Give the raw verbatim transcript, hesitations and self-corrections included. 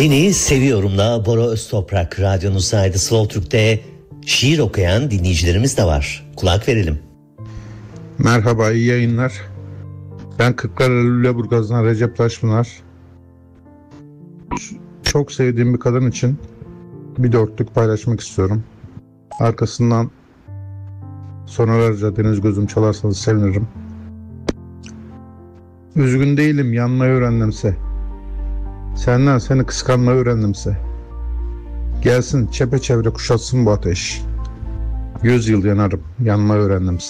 Seni Seviyorum'la Bora Öztoprak radyonuzaydı. Slow Türk'te şiir okuyan dinleyicilerimiz de var. Kulak verelim. Merhaba, iyi yayınlar. Ben Kırklareli Lüleburgaz'dan Recep Taşpınar. Çok sevdiğim bir kadın için bir dörtlük paylaşmak istiyorum. Arkasından sonralarca Deniz Gözüm çalarsanız sevinirim. Üzgün değilim, yanmayı öğrendimse. Senden seni kıskanmayı öğrendimse. Gelsin çepeçevre kuşatsın bu ateş. Yüz yıl yanarım, yanmayı öğrendimse.